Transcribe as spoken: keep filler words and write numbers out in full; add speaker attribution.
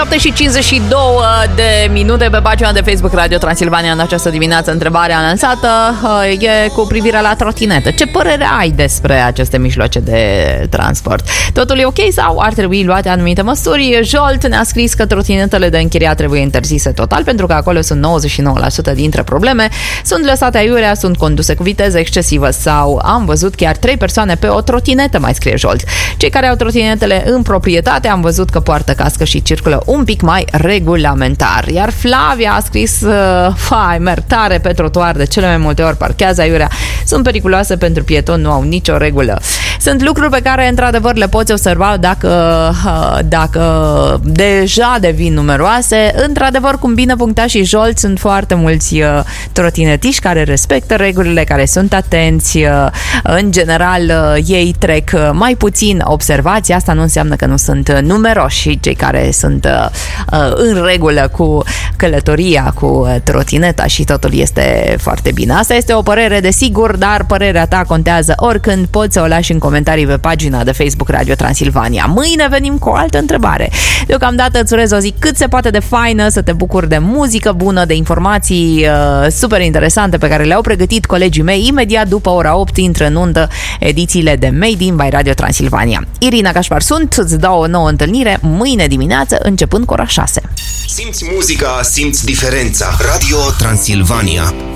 Speaker 1: șapte și cincizeci și două de minute pe pagina de Facebook Radio Transilvania. În această dimineață întrebarea lansată e cu privire la trotinetă. Ce părere ai despre aceste mijloace de transport? Totul e ok sau ar trebui luate anumite măsuri? Jolt ne-a scris că trotinetele de închiriat trebuie interzise total, pentru că acolo sunt nouăzeci și nouă la sută dintre probleme. Sunt lăsate aiurea, sunt conduse cu viteză excesivă sau am văzut chiar trei persoane pe o trotinetă, mai scrie Jolt. Cei care au trotinetele în proprietate am văzut că poartă cască și circulă un pic mai regulamentar. Iar Flavia a scris uh, fai, merg tare pe trotuar, de cele mai multe ori parchează aiurea, sunt periculoase pentru pietoni, nu au nicio regulă. Sunt lucruri pe care într-adevăr le poți observa dacă, uh, dacă deja devin numeroase. Într-adevăr, cum bine puncta și Jolt, sunt foarte mulți uh, trotinetiști care respectă regulile, care sunt atenți. Uh, în general, uh, ei trec uh, mai puțin observați. Asta nu înseamnă că nu sunt uh, numeroși cei care sunt uh, în regulă cu călătoria, cu trotineta și totul este foarte bine. Asta este o părere, desigur, dar părerea ta contează oricând. Poți să o lași în comentarii pe pagina de Facebook Radio Transilvania. Mâine venim cu o altă întrebare. Deocamdată îți urez o zi cât se poate de faină, să te bucuri de muzică bună, de informații uh, super interesante pe care le-au pregătit colegii mei. Imediat după ora opt intră în undă edițiile de Made in by Radio Transilvania. Irina Cașpar sunt, îți dau o nouă întâlnire mâine dimineață, începând cu ora șase.
Speaker 2: Simți muzica, simți diferența. Radio Transilvania.